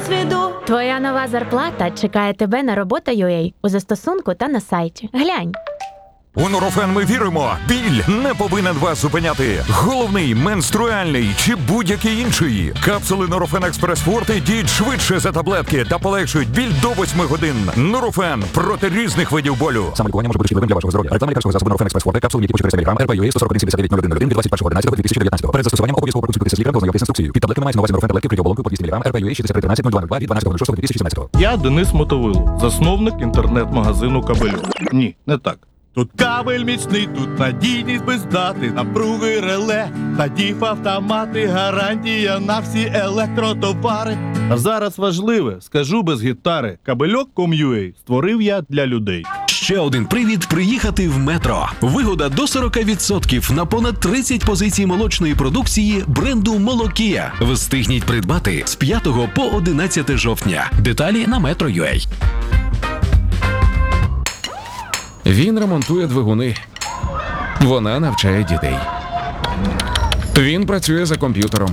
досвіду. Твоя нова зарплата чекає тебе на робота.ua у застосунку та на сайті. Глянь. У Нурофен ми віримо. Біль не повинен вас зупиняти. Головний, менструальний чи будь-який інший. Капсули Нурофен Експрес Форте діють швидше за таблетки та полегшують біль до 8 годин. Нурофен проти різних видів болю. Саме лікування може бути шкідливим для вашого здоров'я. Реклама лікарського засобу Нурофен Експрес Форте, капсули, які по 400 мг, РП-ЮА 141-79-01 від 21.11.2019. Перед застосуванням обов'язково проконсультуйтеся з лікарем та ознайомтесь з інструкцією. Під таблетками мається на увазі Нурофен таблетки при оболонку по 200 мг, РП-ЮА 6313-0202 від 12.06.2017. Я Денис Мотовило, засновник інтернет-магазину «Кабелюк». Ні, не так. Тут кабель міцний, тут надійність без дати, напруги реле, та діф-автомати, гарантія на всі електротовари. А зараз важливе, скажу без гітари, Кабельок.com.ua створив я для людей. Ще один привід приїхати в Метро. Вигода до 40% на понад 30 позицій молочної продукції бренду «Молокія». Встигніть придбати з 5 по 11 жовтня. Деталі на Metro.ua. Він ремонтує двигуни. Вона навчає дітей. Він працює за комп'ютером.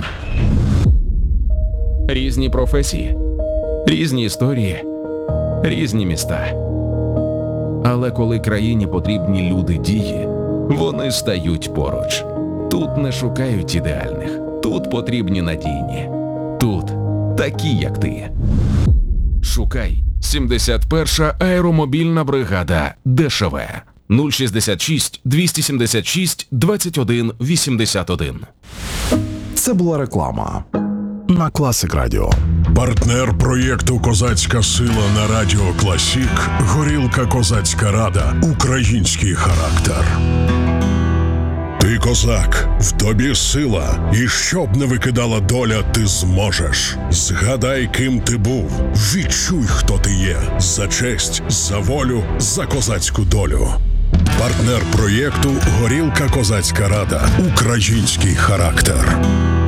Різні професії, різні історії, різні міста. Але коли країні потрібні люди дії, вони стають поруч. Тут не шукають ідеальних. Тут потрібні надійні. Тут такі, як ти. Шукай 71-ша аеромобільна бригада ДШВ 066 276 21 81. Це була реклама на Класик Радіо. Партнер проєкту «Козацька сила» на Радіо Класік – Горілка Козацька Рада. Український характер. Ти козак, в тобі сила, і щоб не викидала доля, ти зможеш. Згадай, ким ти був, відчуй, хто ти є. За честь, за волю, за козацьку долю. Партнер проєкту «Горілка Козацька Рада». Український характер.